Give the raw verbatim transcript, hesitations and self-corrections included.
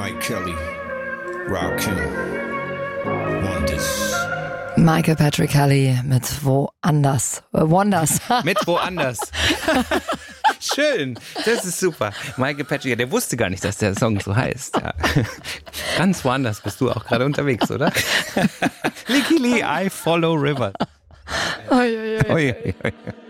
Mike Kelly, Rakim, Wonders. Michael Patrick Kelly mit Woanders. Äh, Wonders. Mit Woanders. Schön, das ist super. Michael Patrick, der wusste gar nicht, dass der Song so heißt. Ja. Ganz woanders bist du auch gerade unterwegs, oder? Licky Lee, I Follow River. Oi, oi, oi. Oi, oi, oi.